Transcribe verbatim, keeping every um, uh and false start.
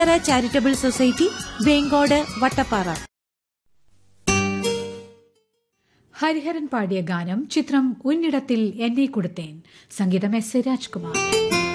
Charitable society, Vengode, Vattappara. Hariharan പാടിയ ഗാനം ചിത്രം ഉന്നിടത്തിൽ എന്നെ കൊടുത്തേൻ. സംഗീതം എസ് എ രാജ്കുമാർ.